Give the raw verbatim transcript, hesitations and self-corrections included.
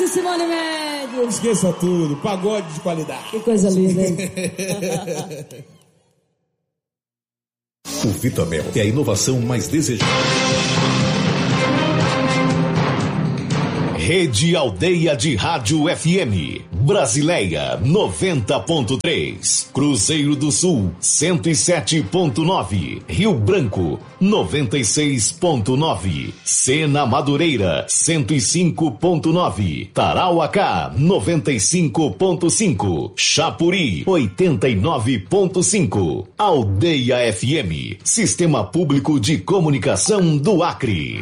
e Simone Mendes. Esqueça tudo, pagode de qualidade. Que coisa linda, hein? O Vitamel é a inovação mais desejada. Rede Aldeia de Rádio F M, Brasileia noventa ponto três, Cruzeiro do Sul cento e sete ponto nove, Rio Branco noventa e seis ponto nove, Sena Madureira cento e cinco ponto nove, Tarauacá noventa e cinco ponto cinco, Chapuri oitenta e nove ponto cinco, Aldeia F M, Sistema Público de Comunicação do Acre.